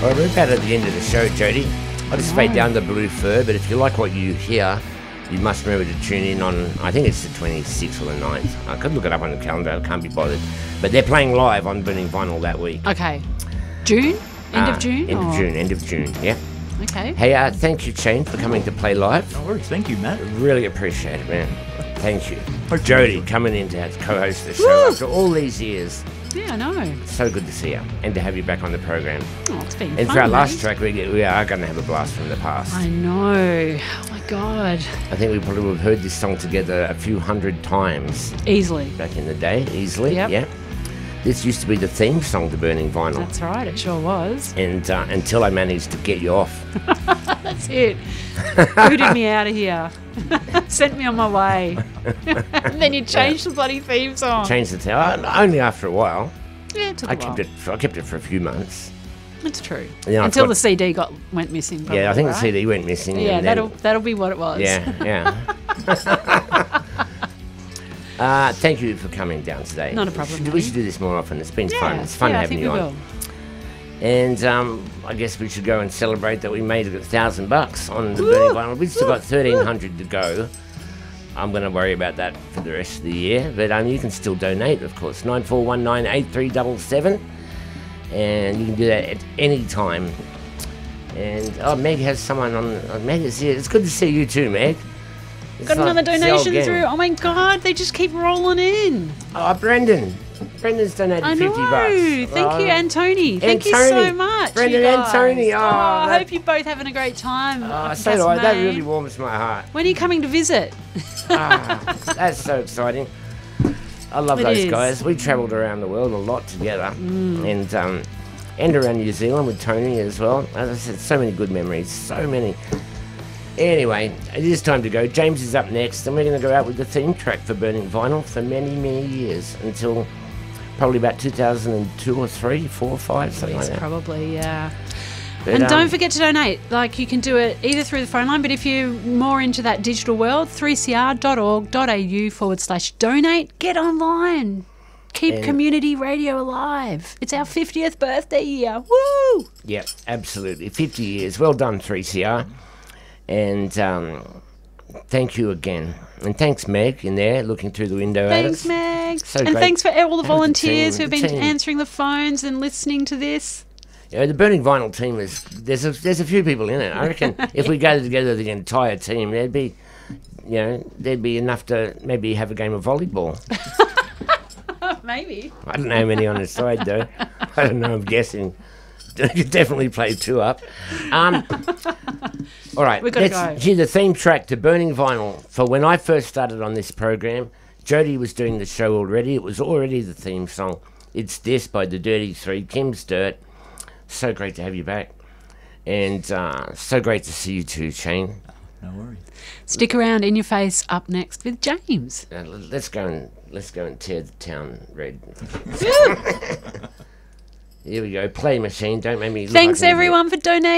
Well, we're about at the end of the show, Jody. I'll just fade down the blue fur, but if you like what you hear, you must remember to tune in on, I think it's the 26th or the 9th. I could look it up on the calendar, I can't be bothered. But they're playing live on Burning Vinyl that week. Okay. June? End of June? End of June, yeah. Okay. Hey, thank you, Shane, for coming to play live. No worries. Thank you, Matt. Really appreciate it, man. Thank you. Jody coming in to co-host the show after all these years. Yeah, I know. So good to see you and to have you back on the program. Oh, it's been And fun, for our mate. last track, we are going to have a blast from the past. I know. Oh, my God. I think we probably would have heard this song together a few hundred times Easily. back in the day, easily. Yep. Yeah. This used to be the theme song to Burning Vinyl. That's right, it sure was. And until I managed to get you off. That's it. Booted me out of here. Sent me on my way. And then you changed the bloody theme song. Changed the tone. Only after a while. Yeah, it took a I while. kept it for a few months. It's true. Yeah, I Until thought- the CD went missing. Probably, Yeah, I think right? the CD went missing. Yeah, and then- that'll be what it was. Yeah. Thank you for coming down today. Not a problem, We mate. should do this more often. It's been fun. It's fun yeah, having I think you we on. will. And I guess we should go and celebrate that we made $1,000 on the Burning Vinyl. We've still got 1,300 to go. I'm going to worry about that for the rest of the year. But you can still donate, of course. 94198377. And you can do that at any time. And Meg has someone on. Meg is here. It's good to see you too, Meg. It's Got another it's the old donation gang. through. Oh my God, they just keep rolling in. Oh, Brendan. Brendan's donated I know. $50. Thank you, Antony. Thank you Tony. so much. Brendan you and guys. Tony. Oh, I that- hope you're both having a great time. So do I. That really warms my heart. When are you coming to visit? That's so exciting. I love It those is. guys. We travelled around the world a lot together, and around New Zealand with Tony as well. As I said, so many good memories. So many. Anyway, it is time to go. James is up next, and we're going to go out with the theme track for Burning Vinyl for many, many years until probably about 2002 or 3, 4, 5, something like that. Probably, yeah. But, And don't forget to donate. Like, you can do it either through the phone line, but if you're more into that digital world, 3cr.org.au/donate. Get online. Keep community radio alive. It's our 50th birthday year. Woo! Yeah, absolutely. 50 years. Well done, 3CR. And thank you again. And thanks, Meg, in there, looking through the window at us. Thanks, Meg. So and great. thanks for all the Have the volunteers team, who've the been team. answering the phones and listening to this. You know, the Burning Vinyl team is there's a few people in it. I reckon if we gathered together the entire team, there'd be enough to maybe have a game of volleyball. Maybe. I don't know how many on the side though. I don't know. I'm guessing. You could definitely play 2 up. All right, We've gotta let's go. hear the theme track to Burning Vinyl. For when I first started on this program, Jody was doing the show already. It was already the theme song. It's This by the Dirty Three, Kim's Dirt. So great to have you back. And so great to see you too, Shane. No worries. Stick around. In Your Face up next with James. Let's go and tear the town red. Here we go. Play machine. Don't make me look Thanks like an idiot. everyone for donating.